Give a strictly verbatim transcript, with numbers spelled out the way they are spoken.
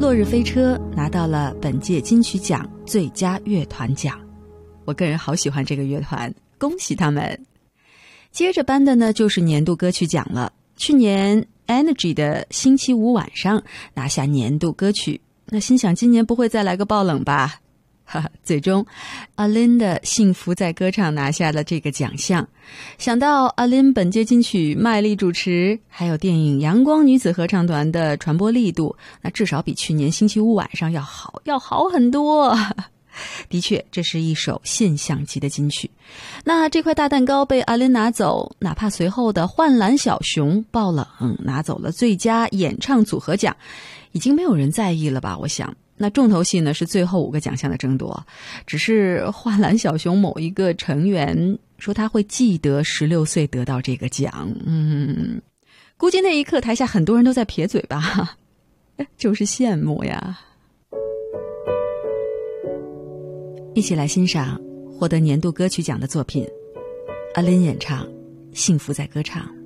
落日飞车拿到了本届金曲奖最佳乐团奖，我个人好喜欢这个乐团，恭喜他们。接着颁的呢就是年度歌曲奖了，去年 Energy 的星期五晚上拿下年度歌曲，那心想今年不会再来个爆冷吧，哈哈，最终阿琳的幸福在歌唱拿下了这个奖项。想到阿琳本届金曲卖力主持，还有电影阳光女子合唱团的传播力度，那至少比去年星期五晚上要好要好很多。的确，这是一首现象级的金曲。那这块大蛋糕被阿琳拿走，哪怕随后的幻蓝小熊爆冷拿走了最佳演唱组合奖，已经没有人在意了吧，我想。那重头戏呢是最后五个奖项的争夺，只是幻蓝小熊某一个成员说他会记得十六岁得到这个奖，嗯，估计那一刻台下很多人都在撇嘴吧，就是羡慕呀。一起来欣赏获得年度歌曲奖的作品，阿琳演唱《幸福在歌唱》。